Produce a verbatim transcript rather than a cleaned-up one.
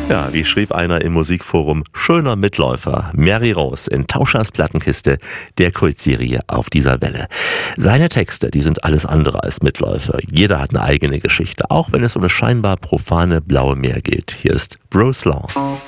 Ja, wie schrieb einer im Musikforum, schöner Mitläufer, Mary Rose in Tauschers Plattenkiste, der Kultserie auf dieser Welle. Seine Texte, die sind alles andere als Mitläufer. Jeder hat eine eigene Geschichte, auch wenn es um das scheinbar profane blaue Meer geht. Hier ist Bruce Long.